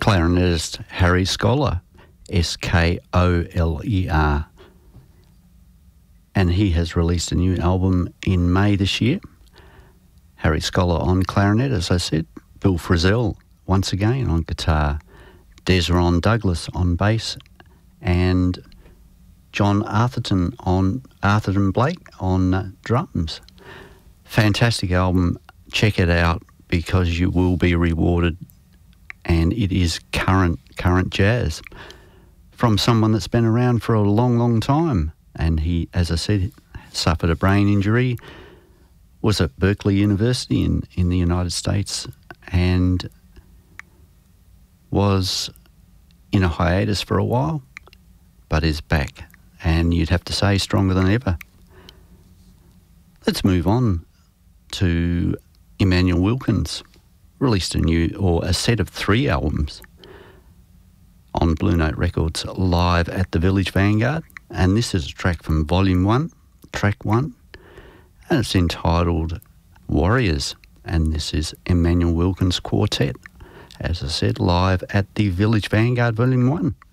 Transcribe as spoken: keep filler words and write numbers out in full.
clarinetist Harry Scholar, S K O L E R. And he has released a new album in May this year. Harry Scholar on clarinet, as I said. Bill Frisell, once again, on guitar. Desron Douglas on bass. And John Arthurton on Arthurton Blake on uh, drums. Fantastic album. Check it out because you will be rewarded. And it is current, current jazz from someone that's been around for a long, long time. And he, as I said, suffered a brain injury, was at Berkeley University in, in the United States and was in a hiatus for a while, but is back. And you'd have to say stronger than ever. Let's move on to Emmanuel Wilkins. Released a new, or a set of three albums on Blue Note Records, live at the Village Vanguard. And this is a track from Volume one, Track one, and it's entitled Warriors. And this is Emmanuel Wilkins Quartet, as I said, live at the Village Vanguard Volume one.